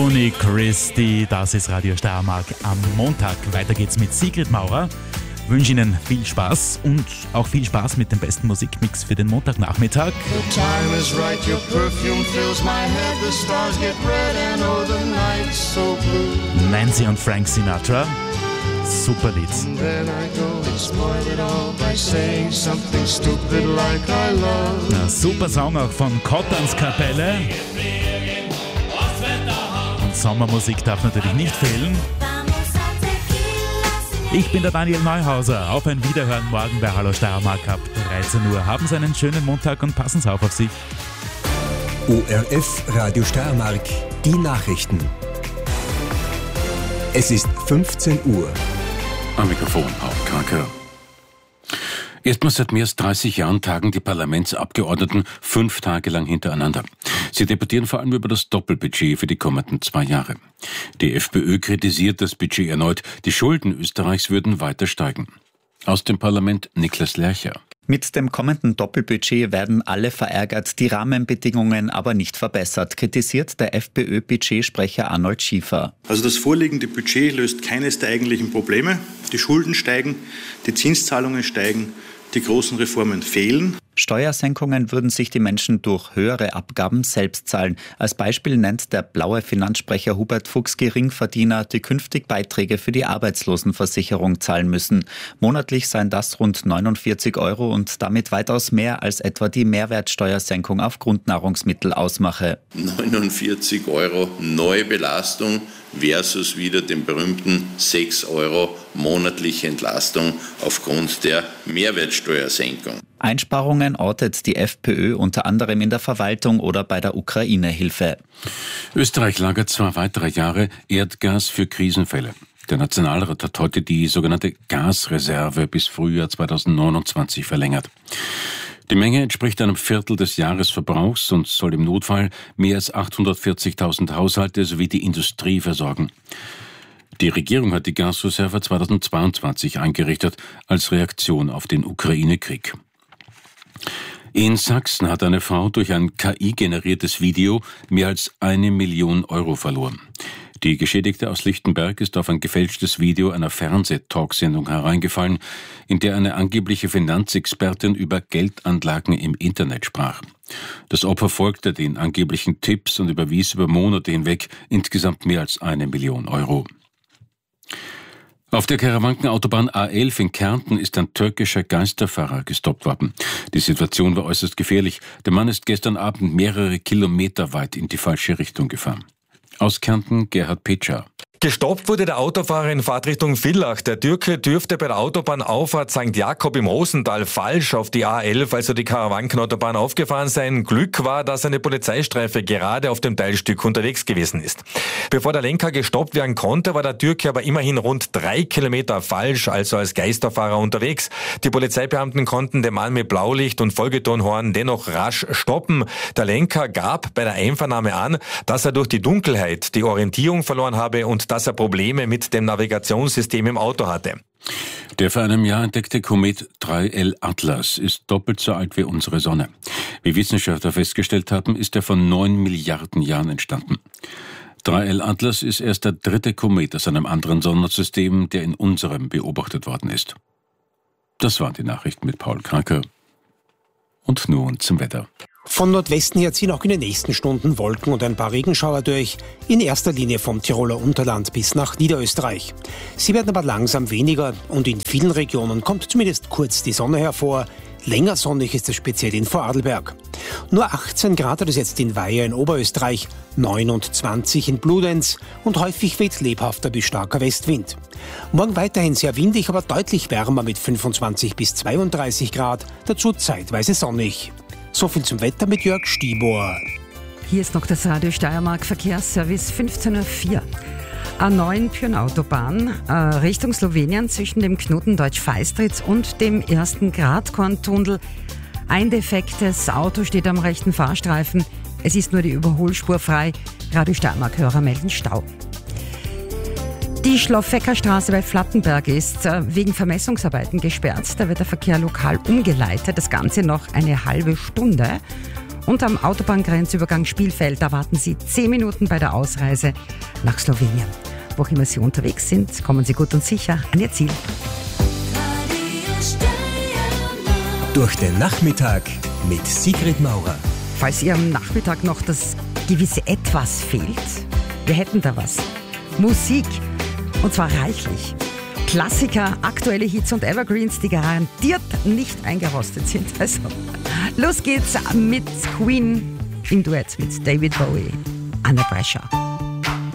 Tony Christie, das ist Radio Steiermark am Montag. Weiter geht's mit Sigrid Maurer. Ich wünsche Ihnen viel Spaß und auch viel Spaß mit dem besten Musikmix für den Montagnachmittag. The time is right, your perfume fills my head, the stars get red and oh the night's so blue. Nancy und Frank Sinatra, super Lied. And then I go and spoil it all by saying something stupid like I love. Na, super Song auch von Kottans Kapelle. Und Sommermusik darf natürlich nicht fehlen. Ich bin der Daniel Neuhauser. Auf ein Wiederhören morgen bei Hallo Steiermark ab 13 Uhr. Haben Sie einen schönen Montag und passen Sie auf sich. ORF Radio Steiermark, die Nachrichten. Es ist 15 Uhr. Am Mikrofon Paul Kranke. Erstmals seit mehr als 30 Jahren tagen die Parlamentsabgeordneten 5 Tage lang hintereinander. Sie debattieren vor allem über das Doppelbudget für die kommenden 2 Jahre. Die FPÖ kritisiert das Budget erneut. Die Schulden Österreichs würden weiter steigen. Aus dem Parlament Niklas Lercher. Mit dem kommenden Doppelbudget werden alle verärgert, die Rahmenbedingungen aber nicht verbessert, kritisiert der FPÖ-Budgetsprecher Arnold Schiefer. Also das vorliegende Budget löst keines der eigentlichen Probleme. Die Schulden steigen, die Zinszahlungen steigen, die großen Reformen fehlen. Steuersenkungen würden sich die Menschen durch höhere Abgaben selbst zahlen. Als Beispiel nennt der blaue Finanzsprecher Hubert Fuchs Geringverdiener, die künftig Beiträge für die Arbeitslosenversicherung zahlen müssen. Monatlich seien das rund 49 € und damit weitaus mehr als etwa die Mehrwertsteuersenkung auf Grundnahrungsmittel ausmache. 49 € Neubelastung versus wieder den berühmten 6 € monatliche Entlastung aufgrund der Mehrwertsteuersenkung. Einsparungen ortet die FPÖ unter anderem in der Verwaltung oder bei der Ukraine-Hilfe. Österreich lagert 2 weitere Jahre Erdgas für Krisenfälle. Der Nationalrat hat heute die sogenannte Gasreserve bis Frühjahr 2029 verlängert. Die Menge entspricht einem Viertel des Jahresverbrauchs und soll im Notfall mehr als 840.000 Haushalte sowie die Industrie versorgen. Die Regierung hat die Gasreserve 2022 eingerichtet als Reaktion auf den Ukraine-Krieg. In Sachsen hat eine Frau durch ein KI-generiertes Video mehr als 1 Million € verloren. Die Geschädigte aus Lichtenberg ist auf ein gefälschtes Video einer Fernsehtalksendung hereingefallen, in der eine angebliche Finanzexpertin über Geldanlagen im Internet sprach. Das Opfer folgte den angeblichen Tipps und überwies über Monate hinweg insgesamt mehr als 1 Million €. Auf der Karawankenautobahn A11 in Kärnten ist ein türkischer Geisterfahrer gestoppt worden. Die Situation war äußerst gefährlich. Der Mann ist gestern Abend mehrere Kilometer weit in die falsche Richtung gefahren. Aus Kärnten Gerhard Petscher. Gestoppt wurde der Autofahrer in Fahrtrichtung Villach. Der Türke dürfte bei der Autobahnauffahrt St. Jakob im Rosental falsch auf die A11, also die Karawankenautobahn, aufgefahren sein. Glück war, dass eine Polizeistreife gerade auf dem Teilstück unterwegs gewesen ist. Bevor der Lenker gestoppt werden konnte, war der Türke aber immerhin rund 3 Kilometer falsch, also als Geisterfahrer unterwegs. Die Polizeibeamten konnten den Mann mit Blaulicht und Folgetonhorn dennoch rasch stoppen. Der Lenker gab bei der Einvernahme an, dass er durch die Dunkelheit die Orientierung verloren habe und dass er Probleme mit dem Navigationssystem im Auto hatte. Der vor einem Jahr entdeckte Komet 3L Atlas ist doppelt so alt wie unsere Sonne. Wie Wissenschaftler festgestellt haben, ist er von 9 Milliarden Jahren entstanden. 3L Atlas ist erst der 3. Komet aus einem anderen Sonnensystem, der in unserem beobachtet worden ist. Das waren die Nachrichten mit Paul Kranke. Und nun zum Wetter. Von Nordwesten her ziehen auch in den nächsten Stunden Wolken und ein paar Regenschauer durch, in erster Linie vom Tiroler Unterland bis nach Niederösterreich. Sie werden aber langsam weniger und in vielen Regionen kommt zumindest kurz die Sonne hervor. Länger sonnig ist es speziell in Vorarlberg. Nur 18 Grad hat es jetzt in Weiher in Oberösterreich, 29 in Bludenz und häufig weht lebhafter bis starker Westwind. Morgen weiterhin sehr windig, aber deutlich wärmer mit 25 bis 32 Grad, dazu zeitweise sonnig. So viel zum Wetter mit Jörg Stibor. Hier ist noch das Radio Steiermark Verkehrsservice 15:04 Uhr. A9 Pyrn-Autobahn Richtung Slowenien zwischen dem Knoten Deutsch-Feistritz und dem 1. Gradkorntunnel. Ein defektes Auto steht am rechten Fahrstreifen. Es ist nur die Überholspur frei. Radio Steiermark-Hörer melden Stau. Die Schlofecker-Straße bei Flattenberg ist wegen Vermessungsarbeiten gesperrt. Da wird der Verkehr lokal umgeleitet. Das Ganze noch eine halbe Stunde. Und am Autobahngrenzübergang Spielfeld, da warten Sie 10 Minuten bei der Ausreise nach Slowenien. Wo auch immer Sie unterwegs sind, kommen Sie gut und sicher an Ihr Ziel. Durch den Nachmittag mit Sigrid Maurer. Falls ihr am Nachmittag noch das gewisse Etwas fehlt, wir hätten da was. Musik, und zwar reichlich. Klassiker, aktuelle Hits und Evergreens, die garantiert nicht eingerostet sind. Also, los geht's mit Queen im Duett mit David Bowie. Under Pressure.